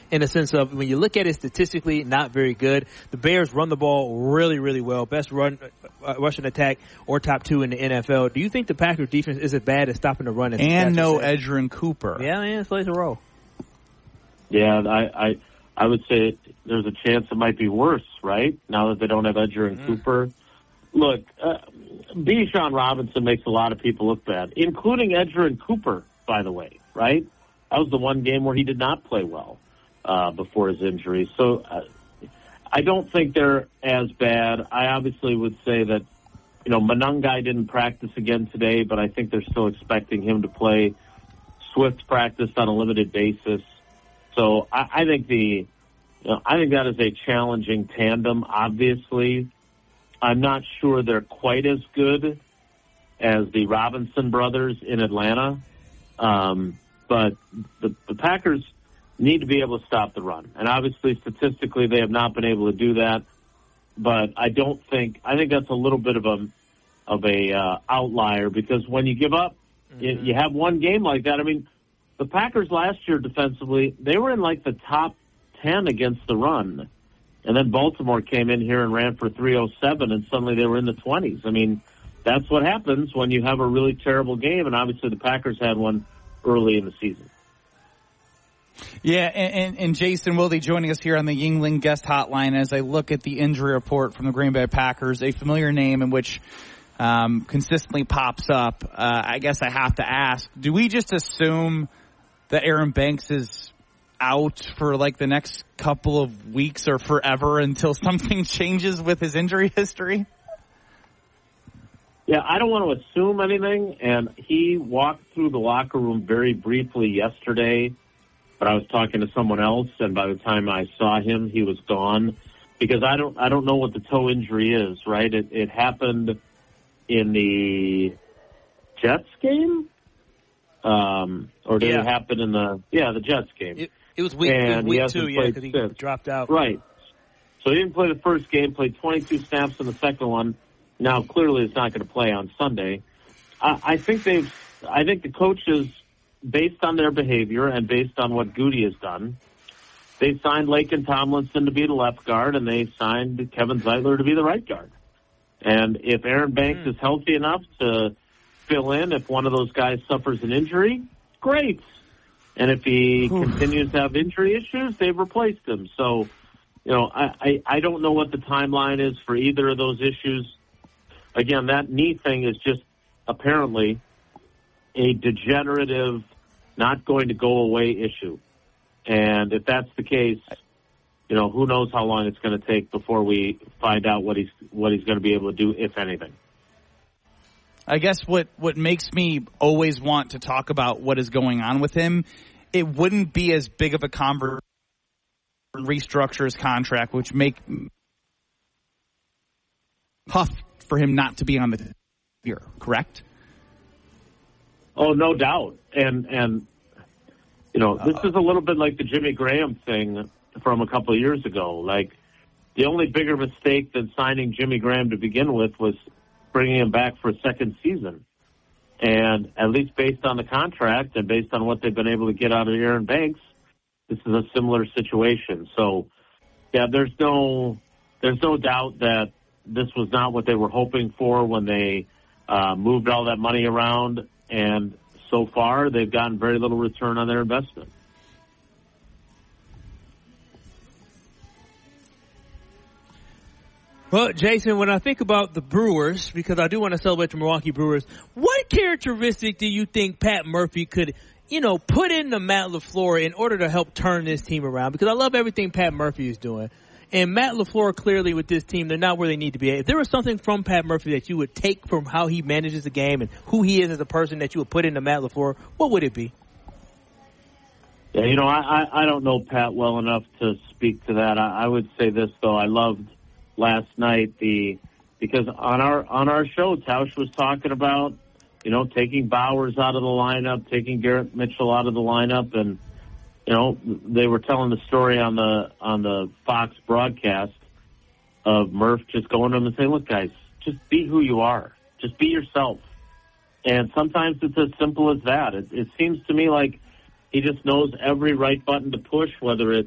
in a sense of when you look at it statistically, not very good. The Bears run the ball really, really well. Best rushing attack or top 2 in the NFL. Do you think the Packers defense is as bad at stopping the run as and no Edgerrin Cooper? Yeah, man, it's like a roll. Yeah, I would say there's a chance it might be worse, right? Now that they don't have Edgerrin Cooper. Look, Bijan Robinson makes a lot of people look bad, including Edgerrin Cooper, by the way, right? That was the one game where he did not play well before his injury. So I don't think they're as bad. I obviously would say that, Monangai didn't practice again today, but I think they're still expecting him to play. Swift practiced on a limited basis. So I think that is a challenging tandem, obviously. I'm not sure they're quite as good as the Robinson brothers in Atlanta. But the Packers need to be able to stop the run. And obviously, statistically, they have not been able to do that. But I think that's a little bit of a outlier, because when you give up, you have one game like that. I mean, the Packers last year defensively, they were in like the top 10 against the run. And then Baltimore came in here and ran for 307, and suddenly they were in the 20s. I mean, that's what happens when you have a really terrible game, and obviously the Packers had one early in the season. Yeah, and Jason Wilde joining us here on the Yuengling guest hotline as I look at the injury report from the Green Bay Packers, a familiar name in which consistently pops up. I guess I have to ask, do we just assume that Aaron Banks is out for like the next couple of weeks or forever until something changes with his injury history? Yeah, I don't want to assume anything, and he walked through the locker room very briefly yesterday, but I was talking to someone else, and by the time I saw him, he was gone, because I don't know what the toe injury is, right? It happened in the Jets game? Or did it happen in the Jets game? It was week 2, because he dropped out. Right. So he didn't play the first game, played 22 snaps in the second one. Now, clearly, it's not going to play on Sunday. I think the coaches, based on their behavior and based on what Goody has done, they signed Laken Tomlinson to be the left guard, and they signed Kevin Zeitler to be the right guard. And if Aaron Banks is healthy enough to fill in if one of those guys suffers an injury, great. And if he continues to have injury issues, they've replaced him. So, I don't know what the timeline is for either of those issues. Again, that knee thing is just apparently a degenerative, not going to go away issue. And if that's the case, who knows how long it's going to take before we find out what he's going to be able to do, if anything. I guess what makes me always want to talk about what is going on with him, it wouldn't be as big of a conversation restructure his contract, which make tough for him not to be on the year, correct? Oh, no doubt. And this is a little bit like the Jimmy Graham thing from a couple of years ago. Like, the only bigger mistake than signing Jimmy Graham to begin with was bringing him back for a second season. And at least based on the contract and based on what they've been able to get out of Aaron Banks, this is a similar situation. So, yeah, there's no doubt that this was not what they were hoping for when they moved all that money around. And so far, they've gotten very little return on their investment. Well, Jason, when I think about the Brewers, because I do want to celebrate the Milwaukee Brewers, what characteristic do you think Pat Murphy could, put into Matt LaFleur in order to help turn this team around? Because I love everything Pat Murphy is doing. And Matt LaFleur, clearly with this team, they're not where they need to be. If there was something from Pat Murphy that you would take from how he manages the game and who he is as a person that you would put into Matt LaFleur, what would it be? Yeah, I don't know Pat well enough to speak to that. I would say this, though. I loved last night because on our show, Tausch was talking about, taking Bowers out of the lineup, taking Garrett Mitchell out of the lineup, and they were telling the story on the Fox broadcast of Murph just going to them and saying, look, guys, just be who you are. Just be yourself. And sometimes it's as simple as that. It seems to me like he just knows every right button to push, whether it's